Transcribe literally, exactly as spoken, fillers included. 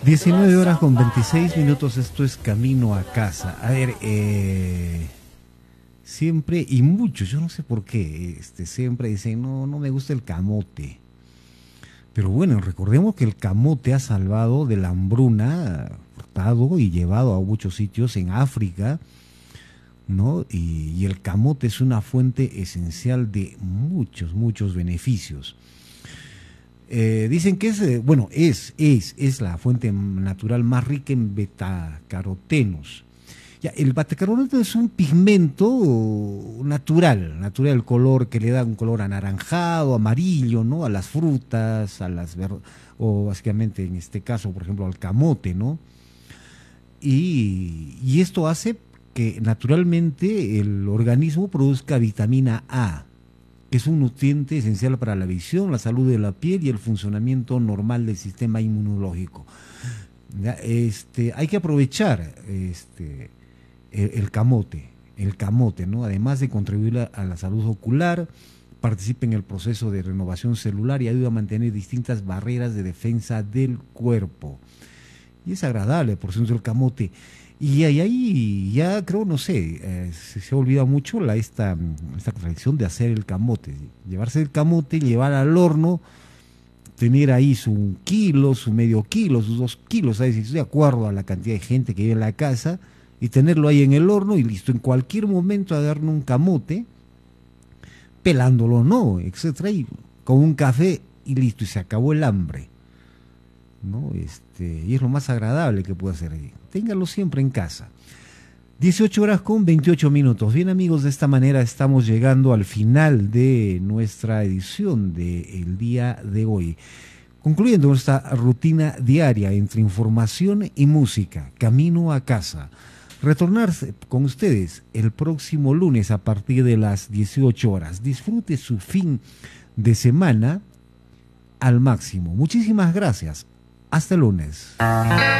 diecinueve horas con veintiséis minutos, esto es Camino a Casa. A ver, eh, siempre y muchos, yo no sé por qué, este, siempre dicen, no, no me gusta el camote. Pero bueno, recordemos que el camote ha salvado de la hambruna, portado y llevado a muchos sitios en África, ¿no? Y, y el camote es una fuente esencial de muchos, muchos beneficios. Eh, dicen que es, eh, bueno, es, es, es la fuente natural más rica en betacarotenos. Ya, el betacaroteno es un pigmento natural, natural, el color que le da un color anaranjado, amarillo, ¿no? A las frutas, a las ver o básicamente en este caso, por ejemplo, al camote, ¿no? Y, y esto hace que naturalmente el organismo produzca vitamina A, que es un nutriente esencial para la visión, la salud de la piel y el funcionamiento normal del sistema inmunológico. ¿Ya? Este, hay que aprovechar este, el, el camote, el camote, ¿no? Además de contribuir a, a la salud ocular, participa en el proceso de renovación celular y ayuda a mantener distintas barreras de defensa del cuerpo. Y es agradable, por cierto, el camote. Y ahí, ahí ya creo, no sé, eh, se, se olvida mucho la, esta, esta tradición de hacer el camote. Llevarse el camote, llevar al horno, tener ahí su kilo, su medio kilo, sus dos kilos, ¿sabes? De acuerdo a la cantidad de gente que vive en la casa, y tenerlo ahí en el horno y listo. En cualquier momento agarrar un camote, pelándolo no, etcétera, y con un café y listo, y se acabó el hambre, ¿no? Este, y es lo más agradable que puede hacer ahí. Téngalo siempre en casa. dieciocho horas con veintiocho minutos. Bien, amigos, de esta manera estamos llegando al final de nuestra edición del día de hoy, concluyendo nuestra rutina diaria entre información y música, Camino a Casa. Retornarse con ustedes el próximo lunes a partir de las dieciocho horas. Disfrute su fin de semana al máximo. Muchísimas gracias. Hasta el lunes.